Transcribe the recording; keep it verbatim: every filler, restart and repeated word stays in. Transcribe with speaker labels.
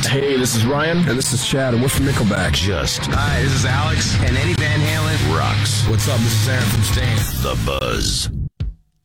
Speaker 1: Hey, this is Ryan.
Speaker 2: And this is Chad, and we're from Nickelback.
Speaker 3: Just. Hi, this is Alex. And Eddie Van Halen rocks.
Speaker 4: What's up? This is Aaron from Stain.
Speaker 3: The Buzz.